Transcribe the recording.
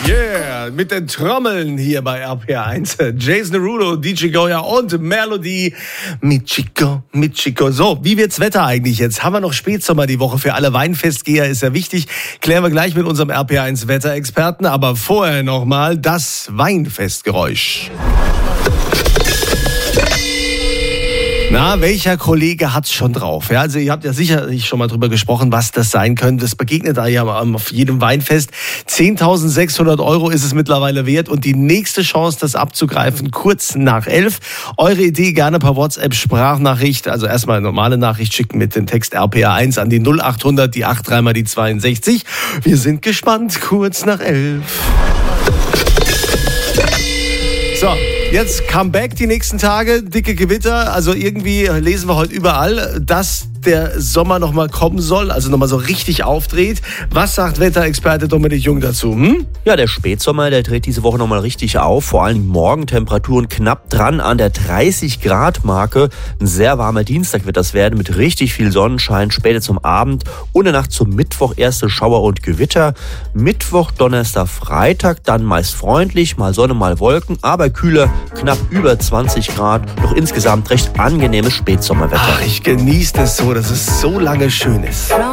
Yeah, mit den Trommeln hier bei RPR1. Jason Derulo, DJ Goya und Melody mit Chico. So, wie wird's Wetter eigentlich jetzt? Haben wir noch Spätsommer die Woche? Für alle Weinfestgeher ist ja wichtig. Klären wir gleich mit unserem RPR1 Wetterexperten. Aber vorher nochmal das Weinfestgeräusch. Na, welcher Kollege hat's schon drauf? Ja, also ihr habt ja sicherlich schon mal drüber gesprochen, was das sein könnte. Das begegnet da ja auf jedem Weinfest. 10.600 € ist es mittlerweile wert und die nächste Chance, das abzugreifen, kurz nach 11. Eure Idee gerne per WhatsApp-Sprachnachricht, also erstmal eine normale Nachricht schicken mit dem Text RPR1 an die 0800, die 83 mal die 62. Wir sind gespannt, kurz nach 11. So. Jetzt Comeback die nächsten Tage, dicke Gewitter, also irgendwie lesen wir heute überall, dass der Sommer nochmal kommen soll, also nochmal so richtig aufdreht. Was sagt Wetterexperte Dominik Jung dazu? Ja, der Spätsommer, der dreht diese Woche nochmal richtig auf, vor allem Morgentemperaturen knapp dran an der 30-Grad-Marke. Ein sehr warmer Dienstag wird das werden mit richtig viel Sonnenschein, später zum Abend und in der Nacht zum Mittwoch erste Schauer und Gewitter. Mittwoch, Donnerstag, Freitag dann meist freundlich, mal Sonne, mal Wolken, aber kühler, knapp über 20 Grad, doch insgesamt recht angenehmes Spätsommerwetter. Ach, ich genieße das so, dass es so lange schön ist.